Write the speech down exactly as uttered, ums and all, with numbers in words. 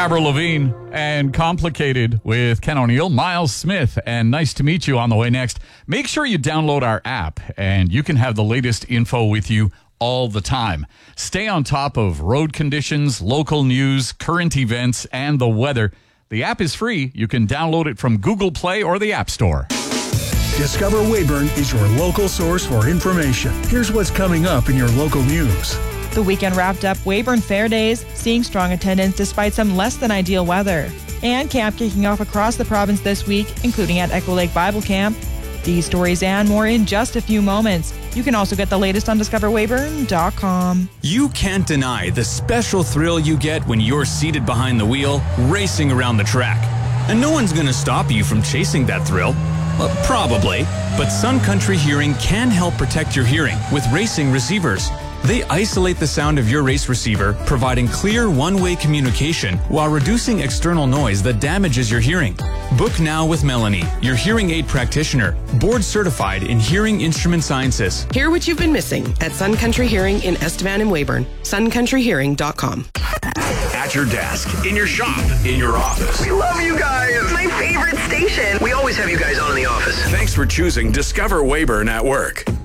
Avril Lavigne and Complicated with Ken O'Neill, Miles Smith, and nice to meet you on the way next. Make sure you download our app and you can have the latest info with you all the time. Stay on top of road conditions, local news, current events, and the weather. The app is free. You can download it from Google Play or the App Store. Discover Weyburn is your local source for information. Here's what's coming up in your local news. The weekend wrapped up Weyburn Fair Days, seeing strong attendance despite some less than ideal weather. And camp kicking off across the province this week, including at Echo Lake Bible Camp. These stories and more in just a few moments. You can also get the latest on discover weyburn dot com. You can't deny the special thrill you get when you're seated behind the wheel, racing around the track. And no one's going to stop you from chasing that thrill. Well, probably. But Sun Country Hearing can help protect your hearing with racing receivers. They isolate the sound of your race receiver, providing clear one-way communication while reducing external noise that damages your hearing. Book now with Melanie, your hearing aid practitioner, board certified in hearing instrument sciences. Hear what you've been missing at Sun Country Hearing in Estevan and Weyburn. sun country hearing dot com. At your desk, in your shop, in your office. We love you guys. My favorite station. We always have you guys on in the office. Thanks for choosing Discover Weyburn at work.